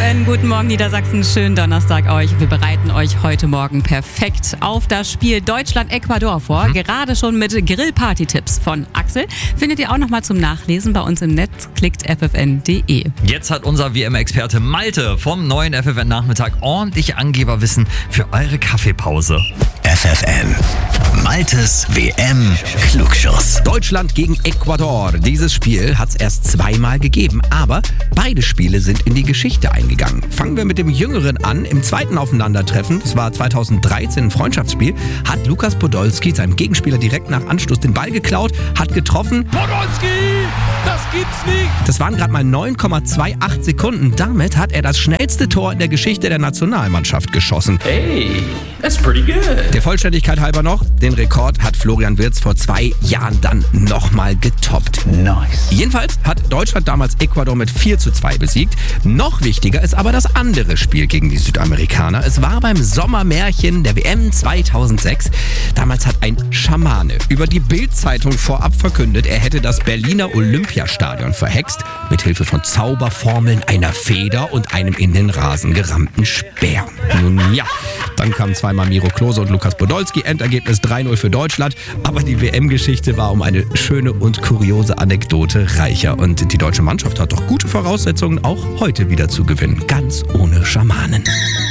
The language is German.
FFN, guten Morgen Niedersachsen, schönen Donnerstag euch. Wir bereiten euch heute Morgen perfekt auf das Spiel Deutschland-Ecuador vor. Gerade schon mit Grill-Party-Tipps von Axel. Findet ihr auch nochmal zum Nachlesen bei uns im Netz, klickt ffn.de. Jetzt hat unser WM-Experte Malte vom neuen FFN-Nachmittag ordentlich Angeberwissen für eure Kaffeepause. FFN. Maltes WM-Klugschuss. Deutschland gegen Ecuador. Dieses Spiel hat es erst zweimal gegeben, aber beide Spiele sind in die Geschichte eingegangen. Fangen wir mit dem Jüngeren an. Im zweiten Aufeinandertreffen, das war 2013 ein Freundschaftsspiel, hat Lukas Podolski seinem Gegenspieler direkt nach Anstoß den Ball geklaut, hat getroffen. Podolski, das gibt's nicht! Das waren gerade mal 9,28 Sekunden. Damit hat er das schnellste Tor in der Geschichte der Nationalmannschaft geschossen. Hey, that's pretty good. Der Vollständigkeit halber noch, den Rekord hat Florian Wirtz vor 2 Jahren dann nochmal getoppt. Nice. Jedenfalls hat Deutschland damals Ecuador mit 4:2 besiegt. Noch wichtiger ist aber das andere Spiel gegen die Südamerikaner. Es war beim Sommermärchen der WM 2006. Damals hat ein Schamane über die Bild-Zeitung vorab verkündet, er hätte das Berliner Olympiastadion verhext, mithilfe von Zauberformeln, einer Feder und einem in den Rasen gerammten Speer. Nun ja, dann kamen zweimal Miro Klose und Lukas Podolski, Endergebnis 3:0 für Deutschland. Aber die WM-Geschichte war um eine schöne und kuriose Anekdote reicher. Und die deutsche Mannschaft hat doch gute Voraussetzungen, auch heute wieder zu gewinnen. Ganz ohne Schamanen.